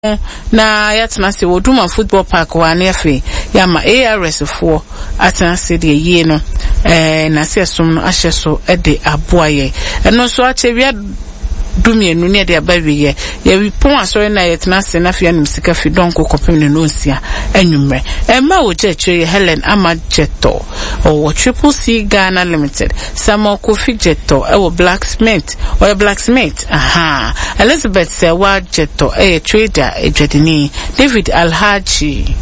na yatena se woduma football park wa na afi ya ma ARS fo atena se de yie no na se som no ahye so de aboaye eno so achewia dumienu ne de abawiye ya wi pon asori na yetena se na fia nim sika fi donko kopem ne no nsia anwumre ma wo cheche Helen Amajeto o Triple C Ghana Limited Samo Kofi Jeto blacksmith Elizabeth Sewa Jeto trader edwadini David Alhaji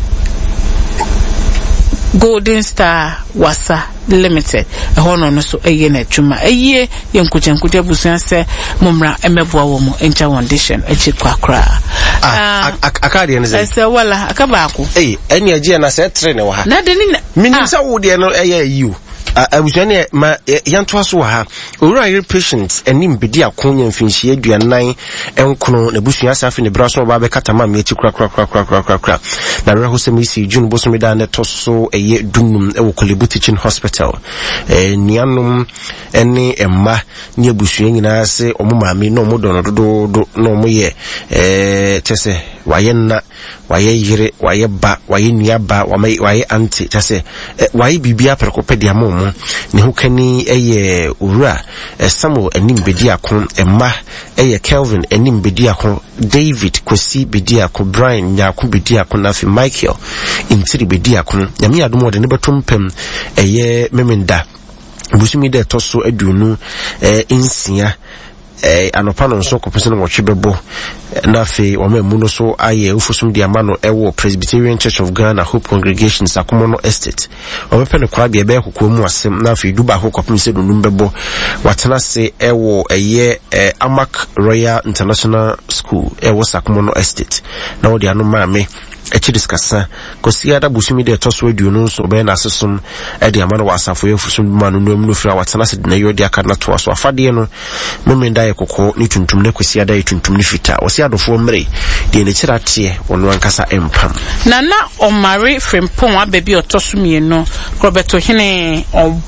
Golden Star Wasa Limited hono no so na twuma yenkuja busuan se momra emeboa wo mu encha condition kwakra akade ne se wala akabaako eni agie na se tre ne wa ha na de ni minim sa wo de no yiu abusuane ma yanto aso ha owura your patient enim bedi akonya mfinhie aduanan enkono na busua safi ne braso ba be katama me ti kra na reho semi si June boso me da ne toso dunum e wo Kolebu Teaching Hospital nianum eni emma ni abusua nyina se omumame no modo dodo no moye tese wayenna waye yire waye ba waye niaba waye anti tese waye bibia prekopedia mom ne hukani eye owura Samuel enim bedi akon emma eye Kelvin enim bedi akon David Kwesi bedi akon Brian Nyaku bedi akon na fi Michael intiri bedi akon nyame adomo de ne betompem eye memenda busumi de toso adunu insia anopa no so kopese no wotwebebo na fe o ma mu no so aye ufusum di amano ewo Presbyterian Church of Ghana Hope Congregation Sakumono Estate o mepe no kwa bia be kokko mu asem na fe duba ho kopem se donum bebo watena se ewo Amak Royal International School ewo Sakumono Estate na odi anu ma me echi discassa kosia da busumi de toso aduonu so be na asesum e de amano wasafo yefusum manu no mu fira watena se de na yodi aka na to aso afade no memenda ye kokko ni tuntum ne kosia da ye tuntum ne fita osia adofo mre de ne kirate wono ankasa empam nana omare frempon abebi otoso mienu Roberto hene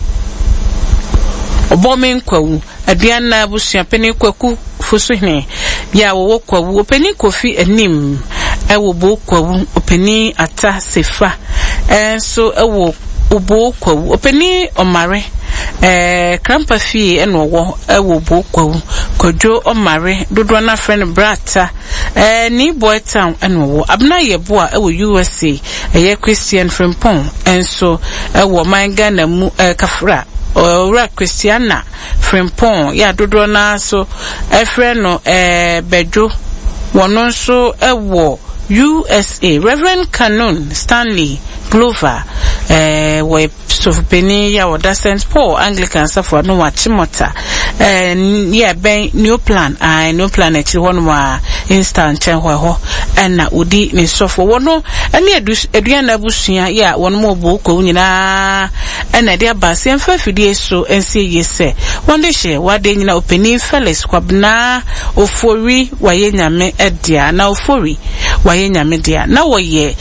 obomen kwawu aduana busua peni kwaku fuso hene ya wo kwawu openi kofi anim ewo bo kwawu openi ata sefa so ewo obo kwawu openi omare krampa fie eno wo ewo bo kwawu kojo omare dodo na friend brata ni boy town eno wo abna yebo a ewo USA Christian Frimpong enso ewo manga na mu kafra ora Christiana Frimpong ya dodo na so efreno bejo wono so ewo USA Reverend Canon Stanley Glover we sofpeni ya oda St. Paul Anglican safo no wachimota ya ben new plan echi hono wa instant chenho ho na odi ni sofo wono ani aduana busua ya wono mo bo ko nyina na dia base emfa fidie so ensie yese wonde hye wade nyina openi Felix kwabna ofori waye nyame edia na ofori waye nyame dia na woye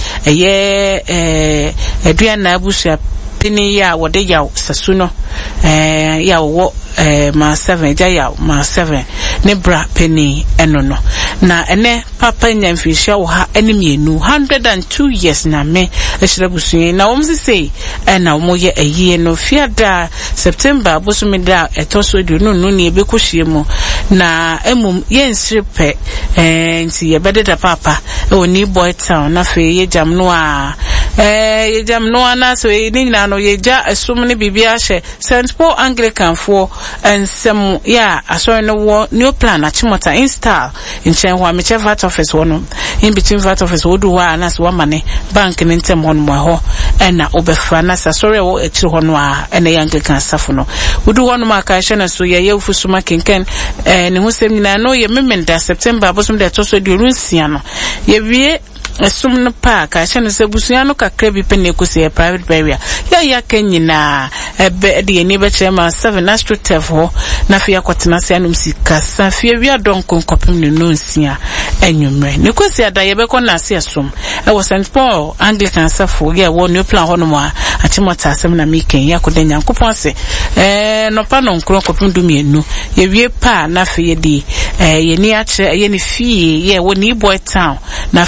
aduana busua pini ya wode yaw sasuno ya wo ma 7 ja yaw ma 7 ne bra peni enono na ene papa nyamfisha wo ha enemienu 102 years na me ehirabusun na womzi sei na womoye ayi no fiada September bosumida etoso dunu no ne ebekohie mu na emum yensripe nti yebededa papa oni boy town na fe yejam no a yejam no ana so ni na no yeja asum ne bibia hye St. Paul Anglican for ensem ya aso no wo new plan achimota install in chenwa me vat office wono in between vat office wodu wa na so mane bank ne ntem hono mo ho na obefa na sa sorry wo echi hono a na Anglican safo no wodu hono ma ka hye na so ye ufusuma kenken ne ho sem nyina no ye memenda September bosom de to so de runsia no ye wie asum no park a hye no se busua no kakra bi pene ko se private burial ya kenyina ebe de ni be chema 7 astroturf ho na fia kwatena se anum sika sa fia wi adon konkopem ne no nsia anwumre ne ko se ada ye be ko na se asum e wo St. Paul Anglican safo ye wo new plan ho no ma achimota asem na meken ya ko de nyankopon se no pa no nkro kopem du mienu ye wie pa na fia di ye ni akyerɛ ye ni fie ye wo ni boy town na